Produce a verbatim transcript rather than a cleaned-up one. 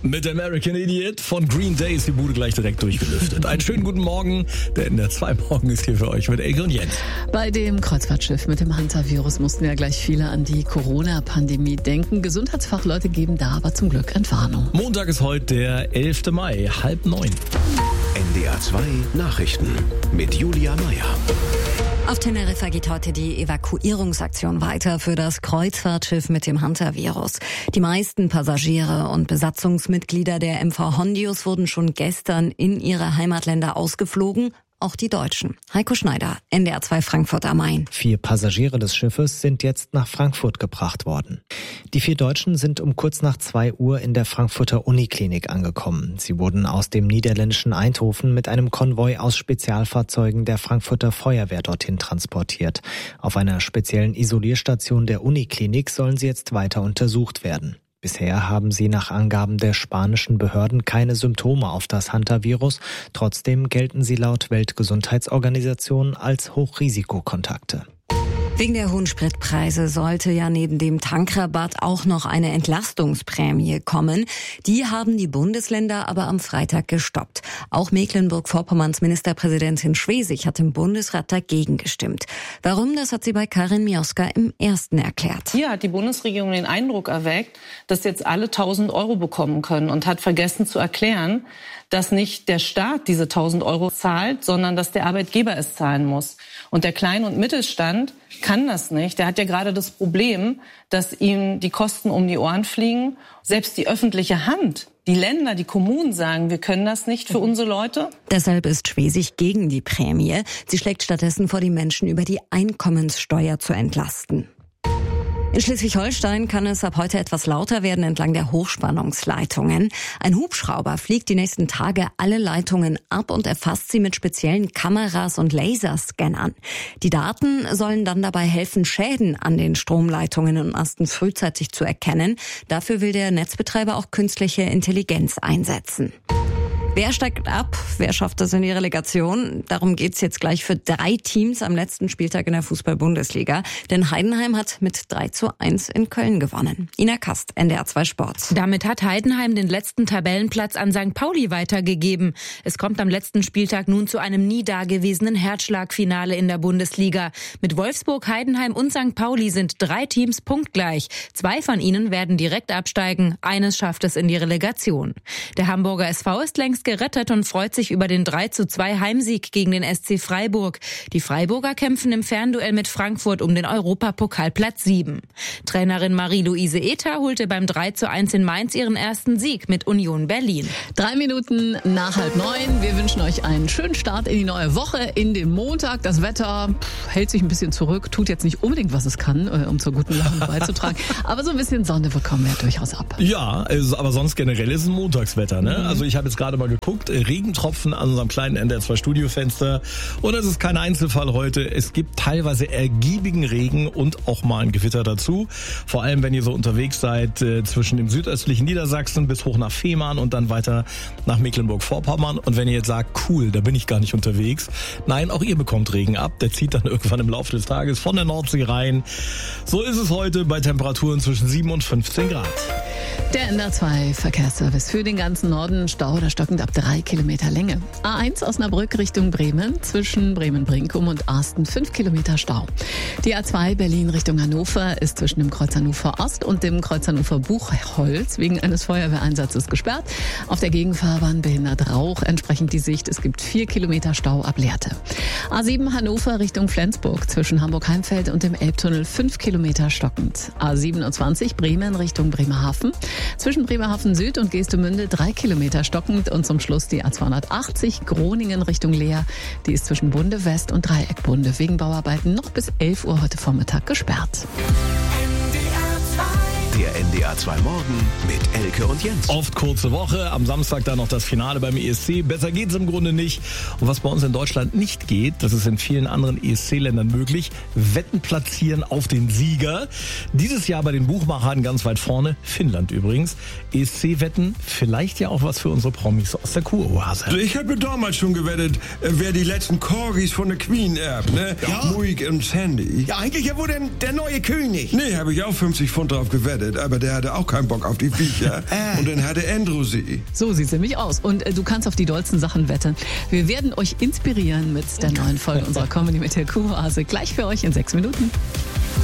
Mit American Idiot von Green Day ist die Bude gleich direkt durchgelüftet. Einen schönen guten Morgen. Der in der zwei Morgen ist hier für euch mit Elke und Jens. Bei dem Kreuzfahrtschiff mit dem Hansa-Virus mussten ja gleich viele an die Corona-Pandemie denken. Gesundheitsfachleute geben da aber zum Glück Entwarnung. Montag ist heute der elfte Mai, halb neun. N D R zwei Nachrichten mit Julia Meyer. Auf Teneriffa geht heute die Evakuierungsaktion weiter für das Kreuzfahrtschiff mit dem Hansa-Virus. Die meisten Passagiere und Besatzungsmitglieder der M V Hondius wurden schon gestern in ihre Heimatländer ausgeflogen. Auch die Deutschen. Heiko Schneider, N D R zwei Frankfurt am Main. Vier Passagiere des Schiffes sind jetzt nach Frankfurt gebracht worden. Die vier Deutschen sind um kurz nach zwei Uhr in der Frankfurter Uniklinik angekommen. Sie wurden aus dem niederländischen Eindhoven mit einem Konvoi aus Spezialfahrzeugen der Frankfurter Feuerwehr dorthin transportiert. Auf einer speziellen Isolierstation der Uniklinik sollen sie jetzt weiter untersucht werden. Bisher haben sie nach Angaben der spanischen Behörden keine Symptome auf das Hantavirus. Trotzdem gelten sie laut Weltgesundheitsorganisation als Hochrisikokontakte. Wegen der hohen Spritpreise sollte ja neben dem Tankrabatt auch noch eine Entlastungsprämie kommen. Die haben die Bundesländer aber am Freitag gestoppt. Auch Mecklenburg-Vorpommerns Ministerpräsidentin Schwesig hat im Bundesrat dagegen gestimmt. Warum, das hat sie bei Karin Mioska im Ersten erklärt. Hier hat die Bundesregierung den Eindruck erweckt, dass jetzt alle tausend Euro bekommen können und hat vergessen zu erklären, dass nicht der Staat diese tausend Euro zahlt, sondern dass der Arbeitgeber es zahlen muss. Und der Klein- und Mittelstand kann das nicht. Der hat ja gerade das Problem, dass ihm die Kosten um die Ohren fliegen. Selbst die öffentliche Hand, die Länder, die Kommunen sagen, wir können das nicht für unsere Leute. Deshalb ist Schwesig gegen die Prämie. Sie schlägt stattdessen vor, die Menschen über die Einkommenssteuer zu entlasten. In Schleswig-Holstein kann es ab heute etwas lauter werden entlang der Hochspannungsleitungen. Ein Hubschrauber fliegt die nächsten Tage alle Leitungen ab und erfasst sie mit speziellen Kameras und Laserscannern. Die Daten sollen dann dabei helfen, Schäden an den Stromleitungen und Masten frühzeitig zu erkennen. Dafür will der Netzbetreiber auch künstliche Intelligenz einsetzen. Wer steigt ab? Wer schafft es in die Relegation? Darum geht's jetzt gleich für drei Teams am letzten Spieltag in der Fußball-Bundesliga. Denn Heidenheim hat mit drei zu eins in Köln gewonnen. Ina Kast, N D R zwei Sport. Damit hat Heidenheim den letzten Tabellenplatz an Sankt Pauli weitergegeben. Es kommt am letzten Spieltag nun zu einem nie dagewesenen Herzschlagfinale in der Bundesliga. Mit Wolfsburg, Heidenheim und Sankt Pauli sind drei Teams punktgleich. Zwei von ihnen werden direkt absteigen. Eines schafft es in die Relegation. Der Hamburger S V ist längst gerettet und freut sich über den drei zu zwei Heimsieg gegen den S C Freiburg. Die Freiburger kämpfen im Fernduell mit Frankfurt um den Europapokalplatz sieben. Trainerin Marie-Louise Ether holte beim drei zu eins in Mainz ihren ersten Sieg mit Union Berlin. Drei Minuten nach halb neun. Wir wünschen euch einen schönen Start in die neue Woche, in den Montag. Das Wetter pff, hält sich ein bisschen zurück, tut jetzt nicht unbedingt, was es kann, äh, um zur guten Laune beizutragen. Aber so ein bisschen Sonne bekommen wir durchaus ab. Ja, also, aber sonst generell ist es ein Montagswetter, ne? Mhm. Also ich habe jetzt gerade mal geguckt, Regentropfen an unserem kleinen N D R zwei Studiofenster. Und es ist kein Einzelfall heute. Es gibt teilweise ergiebigen Regen und auch mal ein Gewitter dazu. Vor allem, wenn ihr so unterwegs seid äh, zwischen dem südöstlichen Niedersachsen bis hoch nach Fehmarn und dann weiter nach Mecklenburg-Vorpommern. Und wenn ihr jetzt sagt, cool, da bin ich gar nicht unterwegs. Nein, auch ihr bekommt Regen ab. Der zieht dann irgendwann im Laufe des Tages von der Nordsee rein. So ist es heute bei Temperaturen zwischen sieben und fünfzehn Grad. Der N D R zwei Verkehrsservice für den ganzen Norden. Stau oder stockend ab drei Kilometer Länge. A eins Osnabrück Richtung Bremen. Zwischen Bremen-Brinkum und Arsten fünf Kilometer Stau. Die A zwei Berlin Richtung Hannover ist zwischen dem Kreuz Hannover Ost und dem Kreuz Hannover Buchholz wegen eines Feuerwehreinsatzes gesperrt. Auf der Gegenfahrbahn behindert Rauch entsprechend die Sicht. Es gibt vier Kilometer Stau ab Lehrte. A sieben Hannover Richtung Flensburg. Zwischen Hamburg-Heimfeld und dem Elbtunnel fünf Kilometer stockend. A siebenundzwanzig Bremen Richtung Bremerhaven. Zwischen Bremerhaven Süd und Geestemünde drei Kilometer stockend und zum Schluss die A zweihundertachtzig Groningen Richtung Leer. Die ist zwischen Bunde West und Dreieckbunde wegen Bauarbeiten noch bis elf Uhr heute Vormittag gesperrt. Der N D R zwei Morgen mit Elke und Jens. Oft kurze Woche, am Samstag dann noch das Finale beim E S C. Besser geht's im Grunde nicht. Und was bei uns in Deutschland nicht geht, das ist in vielen anderen E S C-Ländern möglich, Wetten platzieren auf den Sieger. Dieses Jahr bei den Buchmachern ganz weit vorne, Finnland übrigens. E S C-Wetten, vielleicht ja auch was für unsere Promis aus der Kuroase. Ich habe damals schon gewettet, wer die letzten Corgis von der Queen erbt, ne? Ja. Muig und Sandy. Ja, eigentlich ja wohl der, der neue König. Nee, habe ich auch fünfzig Pfund drauf gewettet. gewettet, aber der hatte auch keinen Bock auf die Viecher. Und dann hatte Andrew sie. So sieht sie nämlich aus. Und äh, du kannst auf die dollsten Sachen wetten. Wir werden euch inspirieren mit der neuen Folge unserer Comedy mit der Kuroase. Gleich für euch in sechs Minuten.